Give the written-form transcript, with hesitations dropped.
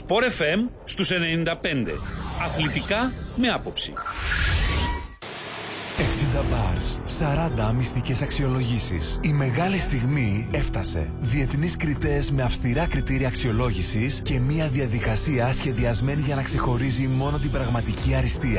Sport FM στους 95. Αθλητικά με άποψη. 60 bars, 40 μυστικές αξιολογήσεις. Η μεγάλη στιγμή έφτασε. Διεθνείς κριτές με αυστηρά κριτήρια αξιολόγησης και μια διαδικασία σχεδιασμένη για να ξεχωρίζει μόνο την πραγματική αριστεία.